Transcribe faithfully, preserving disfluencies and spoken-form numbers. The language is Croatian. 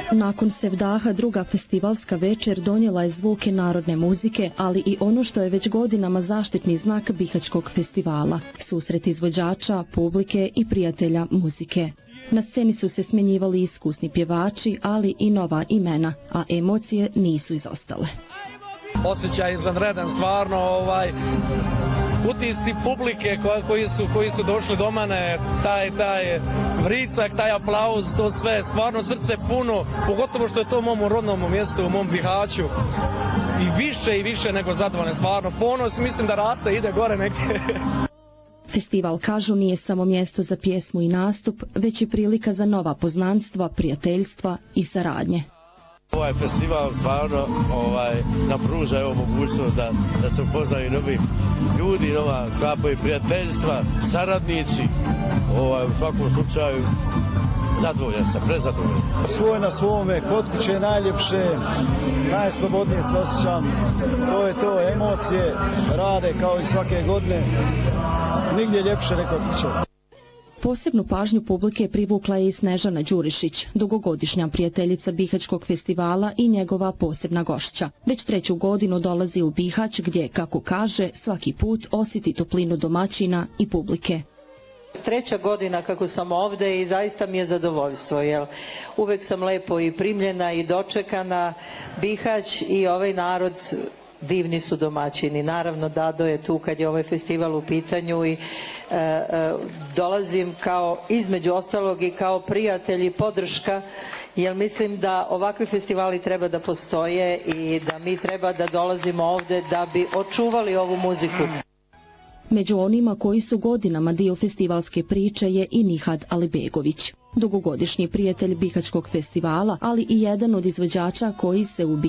Nakon Sevdaha druga festivalska večer donijela je zvuke narodne muzike, ali i ono što je već godinama zaštitni znak Bihaćkog festivala, susret izvođača, publike i prijatelja muzike. Na sceni su se smjenjivali iskusni pjevači, ali i nova imena, a emocije nisu izostale. Osjećaj izvanredan, stvarno, ovaj, utisci publike koji su, koji su došli do mene, taj, taj vricak, taj aplauz, to sve, stvarno srce puno, pogotovo što je to u mom rodnom mjestu, u mom Bihaću. I više i više nego zadovoljne, stvarno ponos, mislim da raste, ide gore neke. Festival, kažu, nije samo mjesto za pjesmu i nastup, već i prilika za nova poznanstva, prijateljstva i saradnje. Ovaj festival stvarno ovaj, nam pruža evo mogućnost da, da se upoznaju novi ljudi, nova sklapaju prijateljstva, saradnici. Ovaj, u svakom slučaju zadovoljan sam, prezadovoljan. Svoj na svome, kod kuće je najljepše, najslobodnije se osjećam. To je to, emocije rade kao i svake godine. Nigdje ljepše nego kod kuće. Posebnu pažnju publike privukla je i Snežana Đurišić, dugogodišnja prijateljica Bihaćkog festivala i njegova posebna gošća. Već treću godinu dolazi u Bihać gdje, kako kaže, svaki put osjeti toplinu domaćina i publike. Treća godina kako sam ovdje i zaista mi je zadovoljstvo, jer uvek sam lepo i primljena i dočekana. Bihać i ovaj narod divni su domaćini. Naravno, Dado je tu kad je ovaj festival u pitanju i e, e, dolazim kao, između ostalog, i kao prijatelj i podrška, jer mislim da ovakvi festivali treba da postoje i da mi treba da dolazimo ovdje da bi očuvali ovu muziku. Među onima koji su godinama dio festivalske priče je i Nihad Alibegović, dugogodišnji prijatelj Bihaćkog festivala, ali i jedan od izvođača koji se u